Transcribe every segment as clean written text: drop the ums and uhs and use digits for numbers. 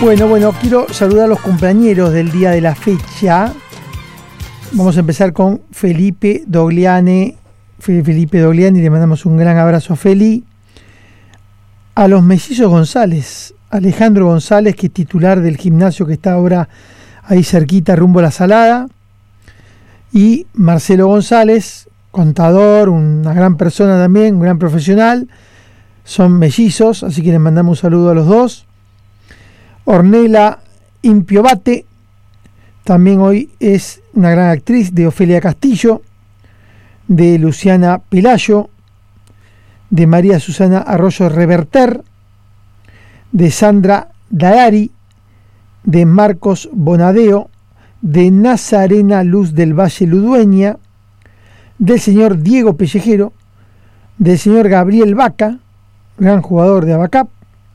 Bueno, quiero saludar a los compañeros del día de la fecha. Vamos a empezar con Felipe Dogliani. Le mandamos un gran abrazo a Feli. A los mellizos González, Alejandro González, que es titular del gimnasio que está ahora ahí cerquita, rumbo a La Salada. Y Marcelo González, contador, una gran persona también, un gran profesional. Son mellizos, así que les mandamos un saludo a los dos. Ornella Impiobate, también hoy es una gran actriz, de Ofelia Castillo, de Luciana Pelayo, de María Susana Arroyo Reverter, de Sandra Daari, de Marcos Bonadeo, de Nazarena Luz del Valle Ludueña, del señor Diego Pellejero, del señor Gabriel Vaca, gran jugador de Abacap,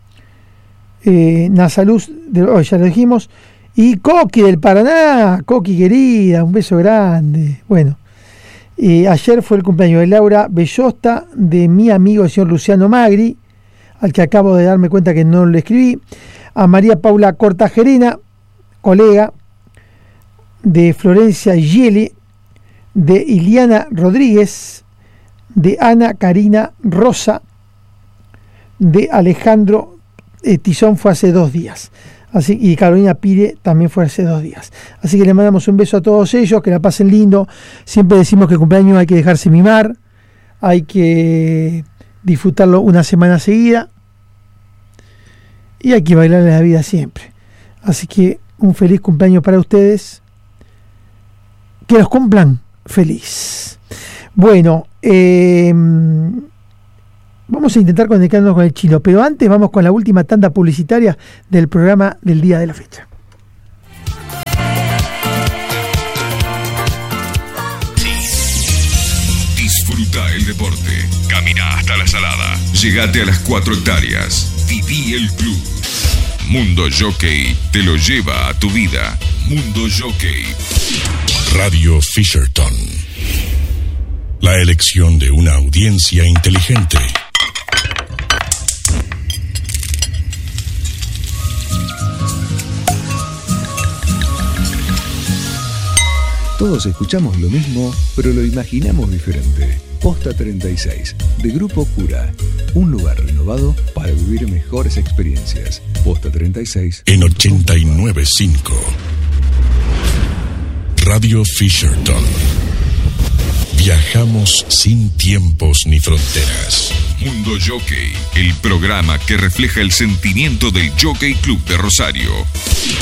Nazaluz, ya lo dijimos, y Coqui del Paraná. Coqui querida, un beso grande. Bueno, ayer fue el cumpleaños de Laura Bellosta, de mi amigo el señor Luciano Magri, al que acabo de darme cuenta que no le escribí, a María Paula Cortajerena, colega, de Florencia Yele, de Iliana Rodríguez, de Ana Karina Rosa, de Alejandro Tizón fue hace 2 días. Y Carolina Pire también fue hace 2 días. Así que le mandamos un beso a todos ellos, que la pasen lindo. Siempre decimos que el cumpleaños hay que dejarse mimar, hay que disfrutarlo una semana seguida y hay que bailarle la vida siempre. Así que un feliz cumpleaños para ustedes, que los cumplan feliz. Bueno, vamos a intentar conectarnos con el Chino, pero antes vamos con la última tanda publicitaria del programa del día de la fecha. Disfruta el deporte. Camina hasta La Salada. Llegate a las 4 hectáreas. Viví el club. Mundo Jockey te lo lleva a tu vida. Mundo Jockey. Radio Fisherton. La elección de una audiencia inteligente. Todos escuchamos lo mismo, pero lo imaginamos diferente. Posta 36, de Grupo Cura. Un lugar renovado para vivir mejores experiencias. Posta 36. En 89.5. Radio Fisherton. Viajamos sin tiempos ni fronteras. Mundo Jockey, el programa que refleja el sentimiento del Jockey Club de Rosario.